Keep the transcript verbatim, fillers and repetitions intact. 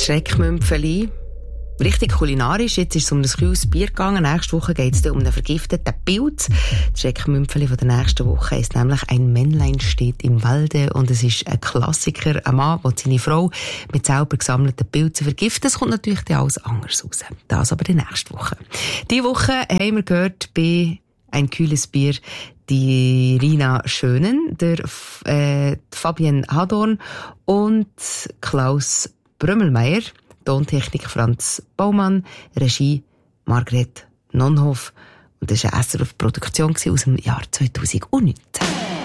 Schreckmümpfeli. Richtig kulinarisch. Jetzt ist es um ein kühles Bier gegangen. Nächste Woche geht es um einen vergifteten Pilz. Das Schreckmümpfeli von der nächsten Woche ist nämlich «Ein Männlein steht im Walde». Und es ist ein Klassiker. Ein Mann, der seine Frau mit selber gesammelten Pilzen vergiftet. Es kommt natürlich dann alles anders raus. Das aber die nächste Woche. Diese Woche haben wir gehört bei «Ein kühles Bier» die Rina Schönen, der äh, Fabienne Hadorn und Klaus Brömmelmeier. Tontechnik Franz Baumann, Regie Margret Nonhoff. Und das war eine S R F-Produktion aus dem Jahr zweitausendneunzehn.